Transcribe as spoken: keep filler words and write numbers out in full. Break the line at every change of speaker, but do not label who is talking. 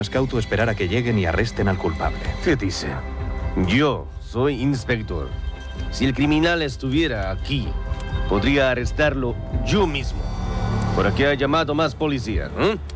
cauto esperar a que lleguen y arresten al culpable.
¿Qué dice? Yo soy inspector. Si el criminal estuviera aquí, podría arrestarlo yo mismo. ¿Por qué ha llamado más policía? ¿eh?